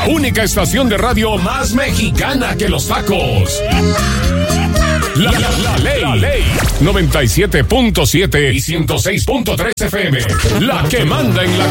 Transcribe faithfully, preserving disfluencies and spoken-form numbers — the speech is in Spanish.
la única estación de radio más mexicana que los tacos. La, la, la ley, la ley. noventa y siete punto siete y ciento seis punto tres F M. La que manda en la